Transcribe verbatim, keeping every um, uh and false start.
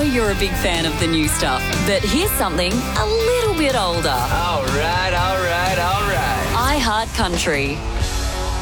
you're a big fan of the new stuff, but here's something a little bit older. All right, all right, all right. iHeart Country.